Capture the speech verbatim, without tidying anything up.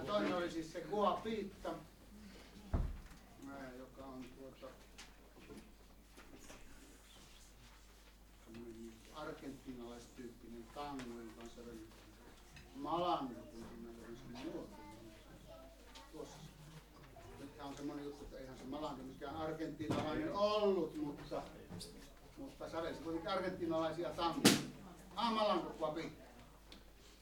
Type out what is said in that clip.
toinen oli siis se Guapita, joka on tuota argentinalaistyyppinen tango, jonka on sävellyt Malango, kun siinä on sen nuotti. Tuossa. Nythän on semmoinen juttu, että eihän se Malango mikään argentinalainen ollut, mutta, mutta sävelsi kuitenkin argentinalaisia tangoja. Ah, Malango Guapita.